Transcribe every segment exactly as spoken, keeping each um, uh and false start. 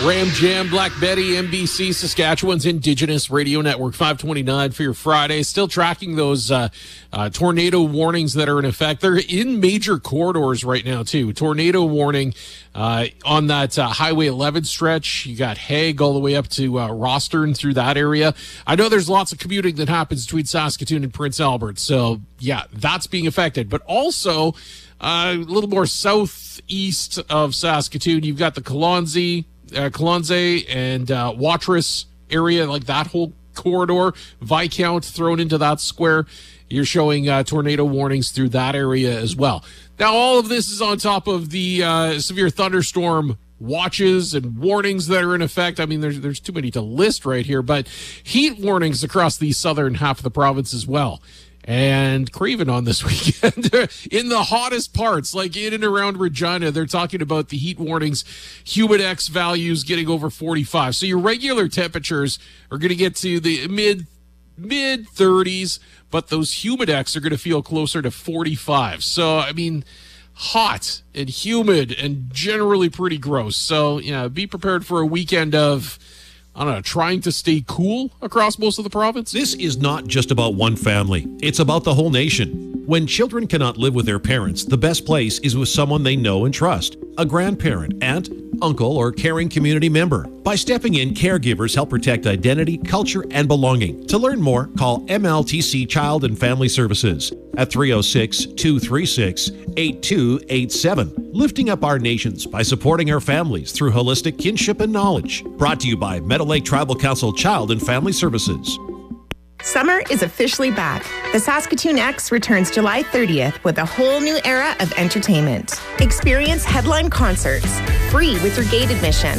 Ram Jam, Black Betty, N B C, Saskatchewan's Indigenous Radio Network, five twenty-nine for your Friday. Still tracking those uh, uh, tornado warnings that are in effect. They're in major corridors right now, too. Tornado warning uh, on that uh, Highway eleven stretch. You got Hague all the way up to uh, Rostern through that area. I know there's lots of commuting that happens between Saskatoon and Prince Albert. So, yeah, that's being affected. But also, uh, a little more southeast of Saskatoon, you've got the Kalonzi, Uh, Kalonze and uh, Watrous area, like that whole corridor, Viscount thrown into that square. You're showing uh, tornado warnings through that area as well. Now, all of this is on top of the uh, severe thunderstorm watches and warnings that are in effect. I mean, there's there's too many to list right here, but heat warnings across the southern half of the province as well. And Craven on this weekend in the hottest parts, like in and around Regina, they're talking about the heat warnings, humidex values getting over forty-five. So your regular temperatures are going to get to the mid mid thirties, but those humidex are going to feel closer to forty-five. So, I mean, hot and humid and generally pretty gross. So, yeah, be prepared for a weekend of, I don't know, trying to stay cool across most of the province. This is not just about one family. It's about the whole nation. When children cannot live with their parents, the best place is with someone they know and trust. A grandparent, aunt, uncle, or caring community member. By stepping in, caregivers help protect identity, culture, and belonging. To learn more, call M L T C Child and Family Services at three oh six, two three six, eight two eight seven. Lifting up our nations by supporting our families through holistic kinship and knowledge. Brought to you by Meadow Lake Tribal Council Child and Family Services. Summer is officially back. The Saskatoon X returns July thirtieth with a whole new era of entertainment. Experience headline concerts, free with your gate admission.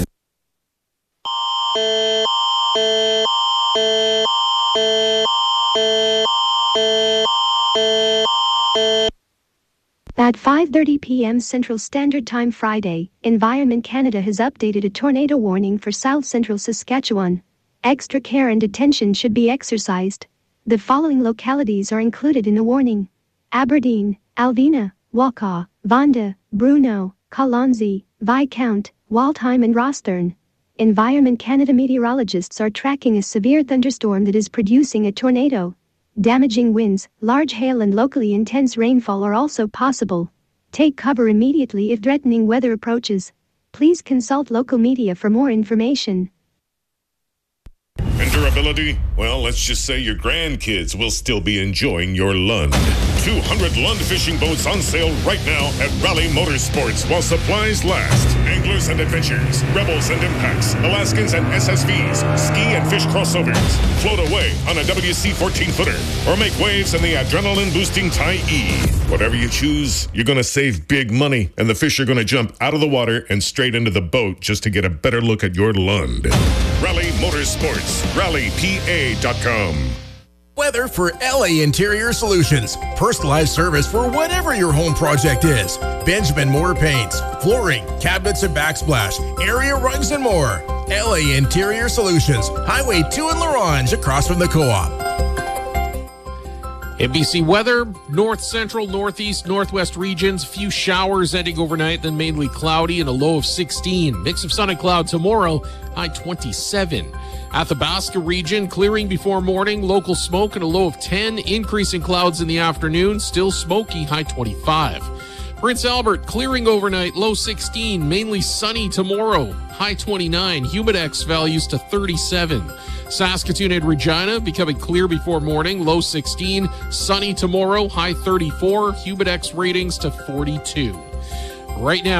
At five thirty p.m. Central Standard Time Friday, Environment Canada has updated a tornado warning for South Central Saskatchewan. Extra care and attention should be exercised. The following localities are included in the warning: Aberdeen, Alvena, Wakaw, Vonda, Bruno, Kalonzi, Viscount, Waldheim and Rostern. Environment Canada meteorologists are tracking a severe thunderstorm that is producing a tornado. Damaging winds, large hail and locally intense rainfall are also possible. Take cover immediately if threatening weather approaches. Please consult local media for more information. And durability? Well, let's just say your grandkids will still be enjoying your Lund. two hundred Lund fishing boats on sale right now at Rally Motorsports while supplies last. Anglers and adventures, Rebels and Impacts, Alaskans and S S Vs, ski and fish crossovers. Float away on a W C fourteen footer or make waves in the adrenaline-boosting Tyee. Whatever you choose, you're going to save big money, and the fish are going to jump out of the water and straight into the boat just to get a better look at your Lund. Rally Motorsports, rally P A dot com. Weather for L A Interior Solutions. Personalized service for whatever your home project is. Benjamin Moore Paints, flooring, cabinets and backsplash, area rugs and more. L A Interior Solutions, Highway two in La Ronge, across from the Co-op. N B C weather, north central, northeast, northwest regions, few showers ending overnight, then mainly cloudy and a low of sixteen. Mix of sun and cloud tomorrow, high twenty-seven. Athabasca region, clearing before morning, local smoke and a low of ten. Increasing clouds in the afternoon, still smoky, high twenty-five. Prince Albert, clearing overnight, low sixteen. Mainly sunny tomorrow, high twenty-nine. Humidex values to thirty-seven. Saskatoon and Regina, becoming clear before morning, low sixteen. Sunny tomorrow, high thirty-four. Humidex ratings to forty-two. Right now,